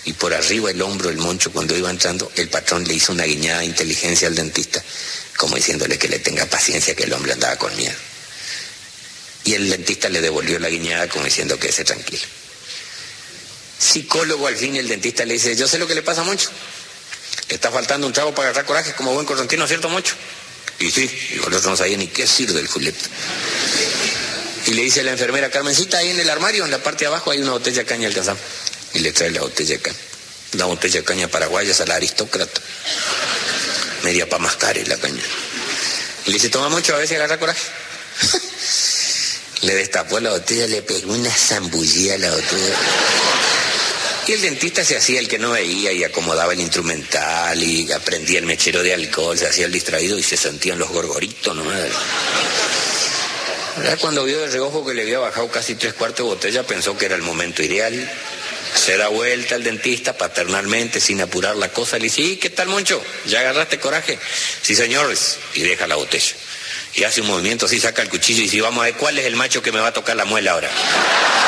y por arriba el hombro del Moncho, cuando iba entrando, el patrón le hizo una guiñada de inteligencia al dentista, como diciéndole que le tenga paciencia, que el hombre andaba con miedo. Y el dentista le devolvió la guiñada como diciendo que esté tranquilo. Psicólogo, al fin el dentista le dice, yo sé lo que le pasa a Moncho. Le está faltando un trago para agarrar coraje como buen correntino, ¿cierto, Moncho? Y sí, y el otro no sabía ni qué decir del Julieta. Y le dice a la enfermera, Carmencita, ahí en el armario, en la parte de abajo, hay una botella de caña alcanzada. Y le trae la botella de caña. Una botella de caña paraguaya, a la aristócrata. Media pa' mascar la caña. Y le dice, toma Moncho, a ver si agarra coraje. Le destapó la botella, le pegó una zambullida a la botella. Y el dentista se hacía el que no veía y acomodaba el instrumental y aprendía el mechero de alcohol, se hacía el distraído y se sentían los gorgoritos nomás. Cuando vio de reojo que le había bajado casi 3/4 de botella, pensó que era el momento ideal. Se da vuelta el dentista paternalmente, sin apurar la cosa, le dice, ¿y qué tal, Moncho? ¿Ya agarraste coraje? Sí, señores, y deja la botella. Y hace un movimiento así, saca el cuchillo y dice, vamos a ver cuál es el macho que me va a tocar la muela ahora.